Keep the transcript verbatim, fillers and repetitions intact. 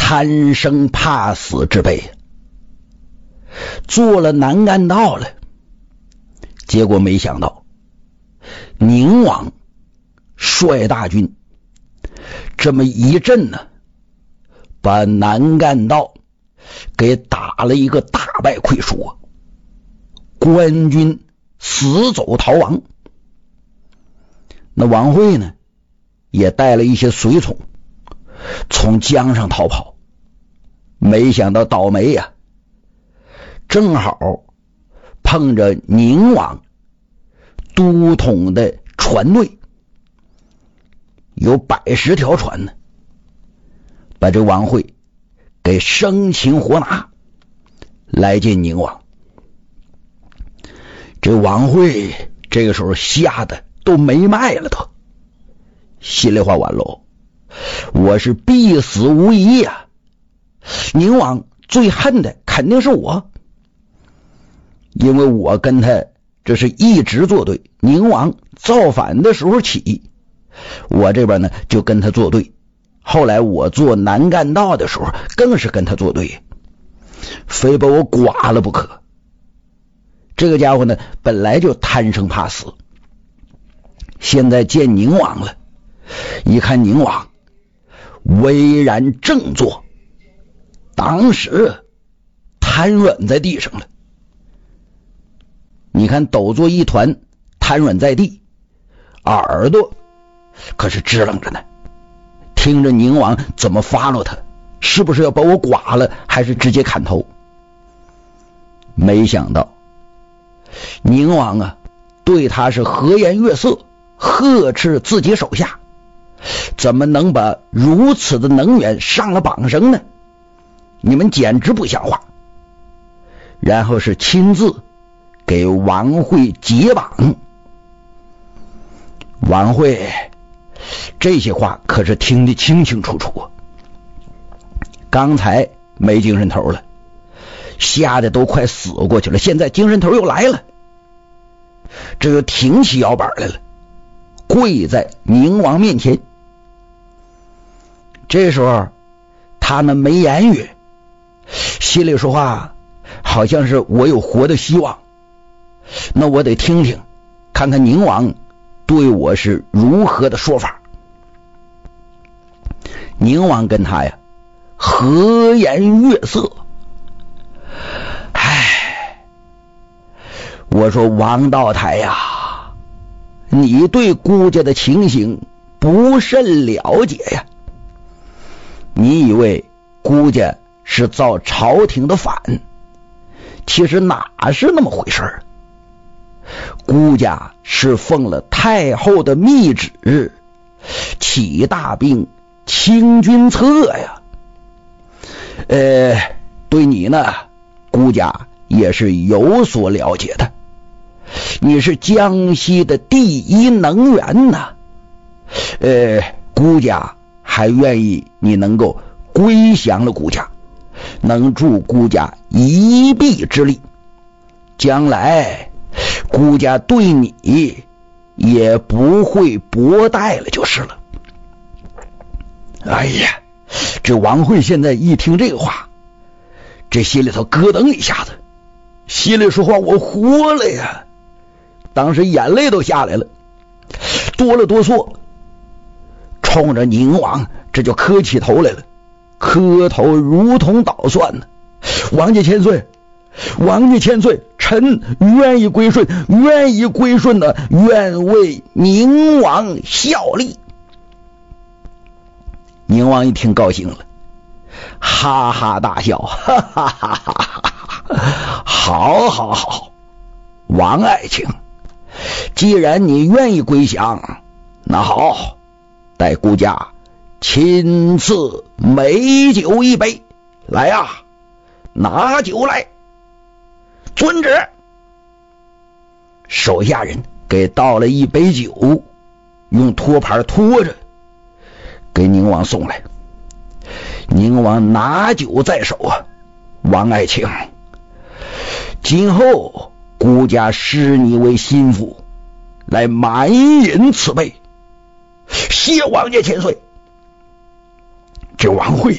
贪生怕死之辈，做了南赣道了。结果没想到宁王率大军这么一阵呢，把南赣道给打了一个大败溃输，官军死走逃亡。那王惠呢也带了一些随从从江上逃跑，没想到倒霉呀、啊，正好碰着宁王都统的船队，有百十条船呢，把这王惠给生擒活拿，来见宁王。这王惠这个时候吓得都没脉了，都心里话完喽，我是必死无疑呀、啊！宁王最恨的肯定是我，因为我跟他这是一直作对。宁王造反的时候起，我这边呢就跟他作对，后来我做南赣道的时候更是跟他作对，非把我剐了不可。这个家伙呢本来就贪生怕死，现在见宁王了，一看宁王巍然正坐，当时瘫软在地上了。你看抖作一团，瘫软在地，耳朵可是支棱着呢，听着宁王怎么发落他，是不是要把我剐了，还是直接砍头。没想到宁王啊对他是和颜悦色，呵斥自己手下怎么能把如此的能员上了榜上呢？你们简直不像话。然后是亲自给王惠解绑。王惠这些话可是听得清清楚楚，刚才没精神头了，吓得都快死过去了，现在精神头又来了，这又挺起腰板来了，跪在宁王面前。这时候他们没言语，心里说话好像是我有活的希望，那我得听听看看宁王对我是如何的说法。宁王跟他呀和颜悦色，唉，我说王道台呀，你对孤家的情形不甚了解呀。你以为孤家是造朝廷的反，其实哪是那么回事儿？孤家是奉了太后的密旨，起大兵清君侧呀。呃，对你呢，孤家也是有所了解的。你是江西的第一能员呐，呃，孤家还愿意你能够归降了孤家，能助孤家一臂之力，将来孤家对你也不会薄待了就是了。哎呀，这王惠现在一听这个话，这心里头咯噔一下子，心里说话我活了呀，当时眼泪都下来了，哆了哆嗦，冲着宁王这就磕起头来了，磕头如同捣蒜呢。王家千岁，王家千岁，臣愿意归顺，愿意归顺的，愿为宁王效力。宁王一听高兴了，哈哈大笑，哈哈哈哈，好好好，王爱卿，既然你愿意归降，那好，待孤家亲赐美酒一杯，来呀、啊，拿酒来。遵旨。手下人给倒了一杯酒，用托盘托着，给宁王送来。宁王拿酒在手啊，王爱卿，今后孤家视你为心腹，来满饮此杯。谢王家千岁。这王惠